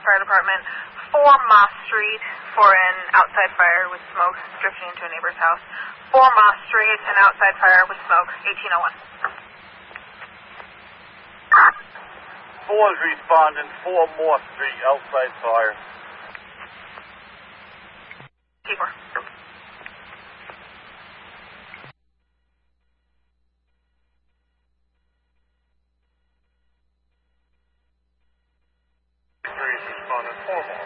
Fire Department. 4 Moss Street for an outside fire with smoke drifting into a neighbor's house. 4 Moss Street, an outside fire with smoke, 1801. 4 is responding, 4 Moss Street, outside fire. T4. Responding, 4 Moss.